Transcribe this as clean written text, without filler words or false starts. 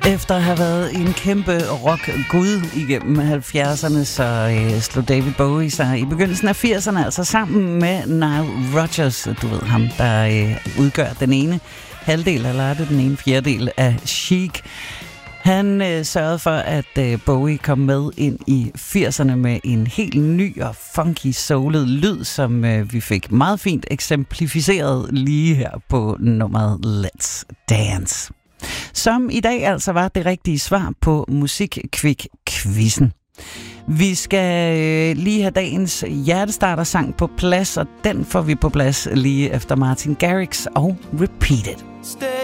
Efter at have været en kæmpe rock-gud igennem 70'erne, så slog David Bowie sig i begyndelsen af 80'erne altså sammen med Nile Rodgers. Du ved ham, der udgør den ene halvdel, eller er det den ene fjerdedel af Chic. Han sørgede for, at Bowie kom med ind i 80'erne med en helt ny og funky soulet lyd, som vi fik meget fint eksemplificeret lige her på nummeret Let's Dance. Som i dag altså var det rigtige svar på Musikkvik-quizzen. Vi skal lige have dagens hjertestarter-sang på plads, og den får vi på plads lige efter Martin Garrix og Repeat It.